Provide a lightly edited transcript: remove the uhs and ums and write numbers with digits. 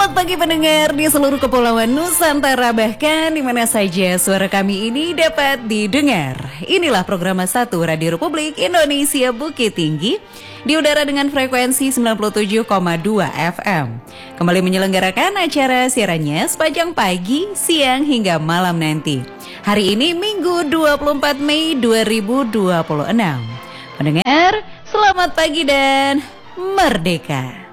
Selamat pagi pendengar di seluruh kepulauan Nusantara, bahkan di mana saja suara kami ini dapat didengar. Inilah program 1 Radio Republik Indonesia Bukit Tinggi di udara dengan frekuensi 97,2 FM. Kembali menyelenggarakan acara siarannya sepanjang pagi, siang hingga malam nanti. Hari ini Minggu 24 Mei 2026. Pendengar, selamat pagi dan merdeka.